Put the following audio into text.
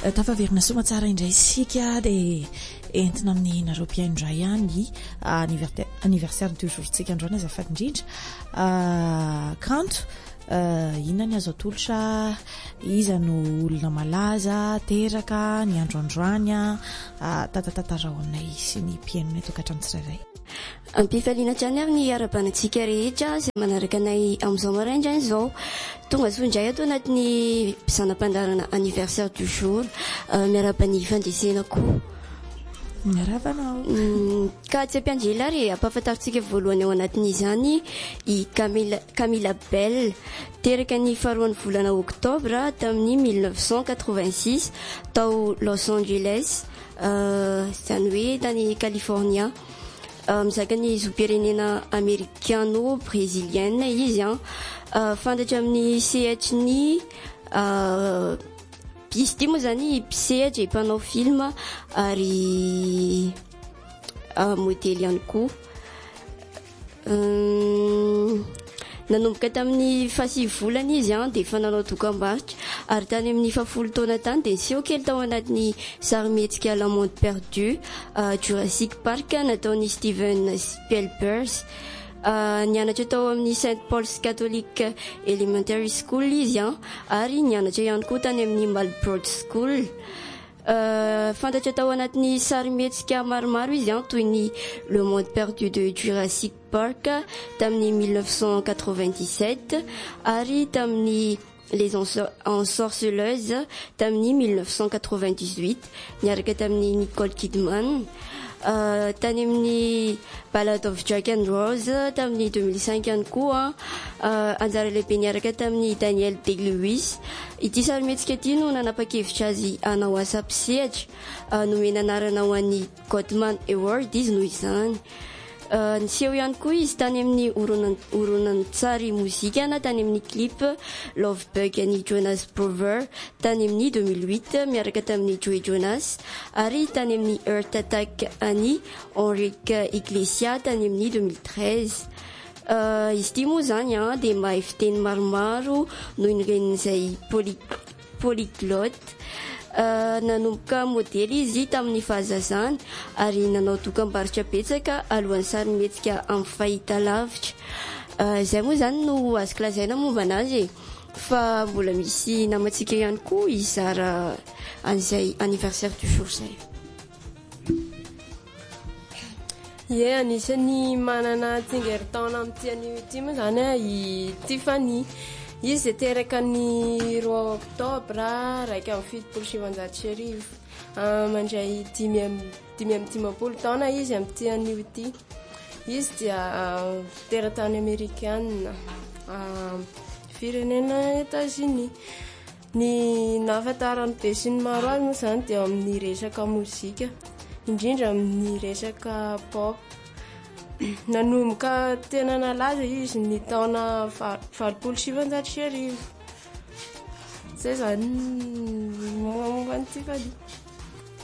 tafaverina soma tsara indray sika dia entina amin'ny nareo mpiaindray ihany anniversaire toujours-tsika androana azafady indrindra kanto inona ny azo atolotra iza no olona malaza teraka ny androandroany tatatatara ao aminay sy ny mpiainona tokatrano tsirairay ampifaliana tiany ary ny arabanantsika rehetra izay manaraka anay amin'izao maraindray izao tonga zo indray ato anatin'ny mpisanam-pandarana anniversaire du jour miarabany fandesenako miarabanao ka tsy ampianjely ary ampahafantaritsika voalohany ao anatin'izany i Camilla Bell teraka ny faharoan'ny volana oktobra tamin'ny 1986 tao Los Angeles izany hoe tany California mizaka ny zoom-pirenena americano-brésilienne izy fantatra amin'ny sehatry-ny izy ity moa zany mpisehatra mpanao film ary modely ihany koa nanomboka tamin'ny fahasivy volana izy dia efa nanao dokam-barotra ary tany amin'ny fahafolo taona tany dia niseho kely tao anatin'ny sarimihetsika La Monde Perdue Jurassic Park nataon'ny Steven Spielberg nianatra tao amin'ny St. Paul's Catholic Elementary School izy ary nianatra ihany koa tany amin'ny Marlborough School fantatra tao anatin'ny sarimihetsika maromaro izy toy ny Le Monde Perdu de Jurassic Park tamin'ny 1997 ary tamin'ny Les Ensorceleuses tamin'ny 1998 niaraka tamin'ny Nicole Kidman tany amin'ny Ballad of Jack and Rose tamin'ny 2005 ihany koa anjara lehibe niaraka tamin'ny Daniel Day-Lewis ity sarimihetsika ity no nanapa-kevitra azy hanao asa mpisehatra nomena anarana ho an'ny Goldman Award izy noho izany niseho ihany koa izy tany amin'ny oronan-tsary mozika na tany amin'ny clip Love Bug ny Jonas Brothers tany amin'ny 2008 miaraka tamin'ny Joey Jonas ary tany amin'ny Heart Attack any Enrique Iglesias tany amin'ny 2013 izy ity moa zany dia mahay fiteny maromaro noho iren'izay polyglotte nanomboka modely izy tamin'ny fahazazana ary nanao dokam-barotra betsaka alohan'ny sarimihetsika amin'ny fahitalavitra izay moa zany no azo lazaina momba anazy fa mbola misy namantsika ihany koa izara an'izay anniversaire du jour zay anisan'ny manana tsingeritaona amin'ity anio ity moa zany i Tiffany izy teraka ny 2 oktobra raika amin'ny fitopolo sivanjato sy arivo mandray 10 taona izy amin'ity anio ity izy dia teratany amerikana firenena États-Unis ny nahafantarany be sy ny maro azy moa zany dia amin'ny resaka mozika indrindra amin'ny resaka pop nanomboka tena nalaza izy ny taona 770 sy arivo zay zany momba ny Tiffany